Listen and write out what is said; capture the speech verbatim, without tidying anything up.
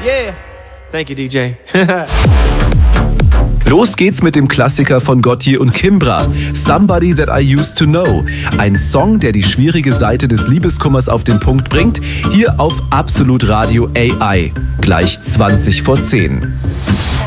Yeah. Thank you, D J. Los geht's mit dem Klassiker von Gotye und Kimbra, Somebody That I Used to Know. Ein Song, der die schwierige Seite des Liebeskummers auf den Punkt bringt, hier auf Absolut Radio A I. Gleich zwanzig vor zehn.